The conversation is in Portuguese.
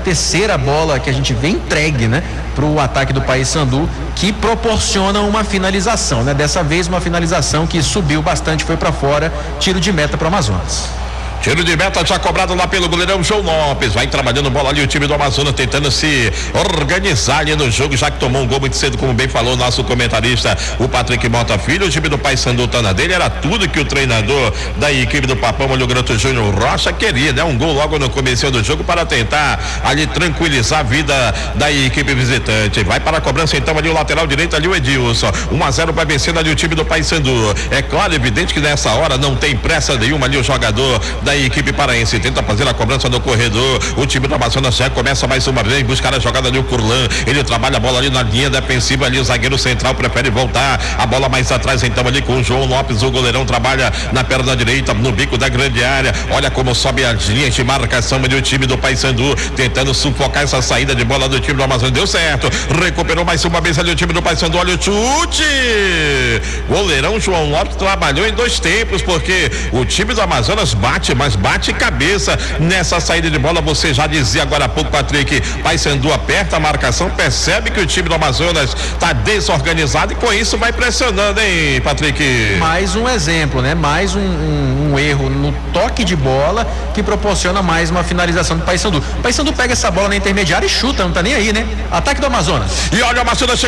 terceira bola que a gente vê entregue, né, para o ataque do Paysandu, que proporciona uma finalização, né? Dessa vez uma finalização que subiu bastante, foi para fora, tiro de meta para o Amazonas. Tiro de meta já cobrado lá pelo goleirão João Lopes. Vai trabalhando bola ali o time do Amazonas, tentando se organizar ali no jogo, já que tomou um gol muito cedo, como bem falou o nosso comentarista, o Patrick Mota Filho. O time do Paysandu tá na dele, era tudo que o treinador da equipe do Papão, o garoto Júnior Rocha, queria, né? Um gol logo no começo do jogo para tentar ali tranquilizar a vida da equipe visitante. Vai para a cobrança então ali o lateral direito, ali o Edilson. 1-0 vai vencendo ali o time do Paysandu. É claro, evidente que nessa hora não tem pressa nenhuma ali o jogador da equipe paraense, tenta fazer a cobrança no corredor. O time do Amazonas já começa mais uma vez, buscar a jogada ali o Curlan, ele trabalha a bola ali na linha defensiva ali, o zagueiro central prefere voltar, a bola mais atrás então ali com o João Lopes, o goleirão trabalha na perna direita, no bico da grande área, olha como sobe as linhas de marcação ali o time do Paysandu, tentando sufocar essa saída de bola do time do Amazonas, deu certo, recuperou mais uma vez ali o time do Paysandu, olha o chute, goleirão João Lopes trabalhou em dois tempos, porque o time do Amazonas bate, mas bate cabeça nessa saída de bola. Você já dizia agora há pouco, Patrick, Paysandu aperta a marcação, percebe que o time do Amazonas está desorganizado e com isso vai pressionando, hein, Patrick? Mais um exemplo, né? Mais um erro no toque de bola que proporciona mais uma finalização do Paysandu. O Paysandu pega essa bola na intermediária e chuta, não tá nem aí, né? Ataque do Amazonas. E olha o Amazonas